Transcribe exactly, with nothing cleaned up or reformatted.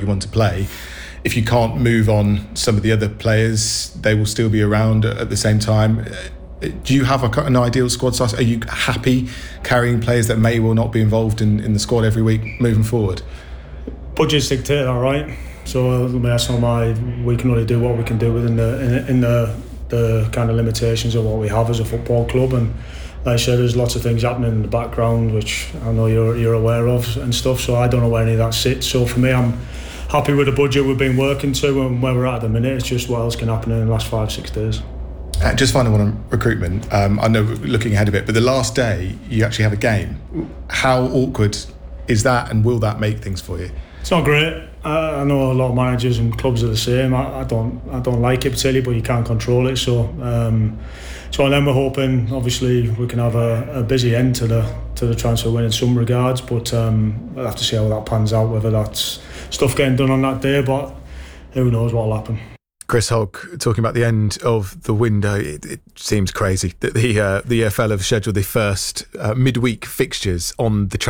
League One to play. If you can't move on some of the other players, they will still be around at the same time. Do you have a, an ideal squad size? Are you happy carrying players that may well not be involved in, in the squad every week moving forward? Budgets dictate that, right? So that's not my. We can only do what we can do within the in, in the the kind of limitations of what we have as a football club. And like I said, there's lots of things happening in the background which I know you're you're aware of and stuff. So I don't know where any of that sits. So for me, I'm happy with the budget we've been working to and where we're at at the minute. It's just what else can happen in the last five six days. Uh, just final one on recruitment. Um, I know we're looking ahead a bit, but the last day you actually have a game. How awkward is that, and will that make things for you? It's not great. I, I know a lot of managers and clubs are the same. I, I don't, I don't like it particularly, but you can't control it. So, um, so then we're hoping, obviously, we can have a, a busy end to the to the transfer window in some regards. But um, we'll have to see how that pans out. Whether that's stuff getting done on that day, but who knows what will happen. Chris Hogg talking about the end of the window. It, it seems crazy that the uh, the E F L have scheduled the first uh, midweek fixtures on the